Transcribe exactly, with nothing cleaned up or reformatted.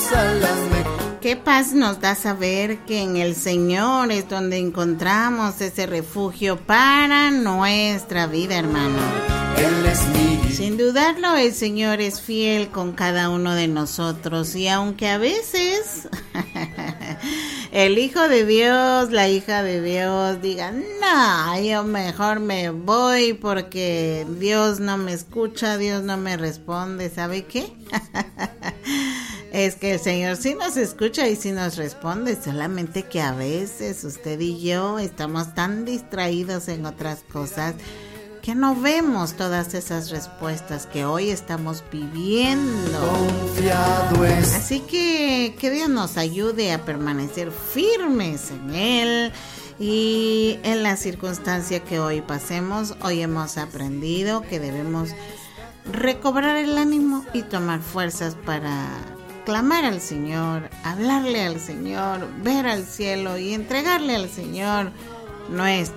Qué paz nos da saber que en el Señor es donde encontramos ese refugio para nuestra vida, hermano. Él es mi... Sin dudarlo, el Señor es fiel con cada uno de nosotros, y aunque a veces el hijo de Dios, la hija de Dios digan, no, yo mejor me voy porque Dios no me escucha, Dios no me responde, ¿sabe qué? Es que el Señor sí nos escucha y sí nos responde, solamente que a veces usted y yo estamos tan distraídos en otras cosas que no vemos todas esas respuestas que hoy estamos viviendo. Confiado es. Así que que Dios nos ayude a permanecer firmes en Él y en la circunstancia que hoy pasemos. Hoy hemos aprendido que debemos recobrar el ánimo y tomar fuerzas para clamar al Señor, hablarle al Señor, ver al cielo y entregarle al Señor nuestra